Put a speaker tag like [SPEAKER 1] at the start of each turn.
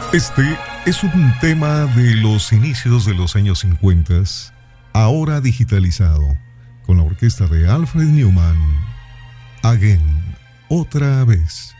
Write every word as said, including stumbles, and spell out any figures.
[SPEAKER 1] Este es un tema de los inicios de los años cincuenta, ahora digitalizado, con la orquesta de Alfred Newman. Again, otra vez.